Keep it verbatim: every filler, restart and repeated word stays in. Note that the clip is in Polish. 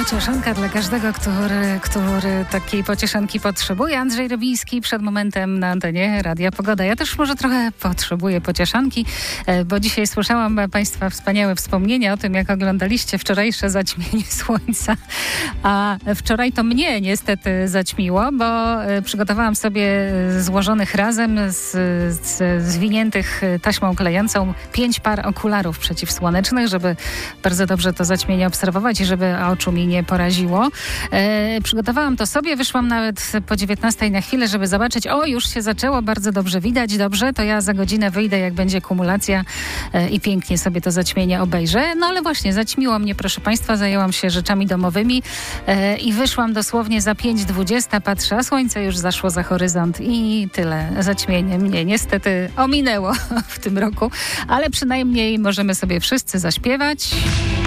Pocieszonka dla każdego, który, który takiej pocieszonki potrzebuje. Andrzej Robiński przed momentem na antenie Radia Pogoda. Ja też może trochę potrzebuję pocieszonki, bo dzisiaj słyszałam Państwa wspaniałe wspomnienia o tym, jak oglądaliście wczorajsze zaćmienie słońca. A wczoraj to mnie niestety zaćmiło, bo przygotowałam sobie złożonych razem z, z zwiniętych taśmą klejącą pięć par okularów przeciwsłonecznych, żeby bardzo dobrze to zaćmienie obserwować i żeby oczu mi nie poraziło. E, przygotowałam to sobie, wyszłam nawet po dziewiętnastej na chwilę, żeby zobaczyć, o już się zaczęło, bardzo dobrze widać, dobrze, to ja za godzinę wyjdę, jak będzie kumulacja e, i pięknie sobie to zaćmienie obejrzę. No ale właśnie, zaćmiło mnie, proszę Państwa, zajęłam się rzeczami domowymi e, i wyszłam dosłownie za pięć dwadzieścia, patrzę, a słońce już zaszło za horyzont i tyle. Zaćmienie mnie niestety ominęło w tym roku, ale przynajmniej możemy sobie wszyscy zaśpiewać.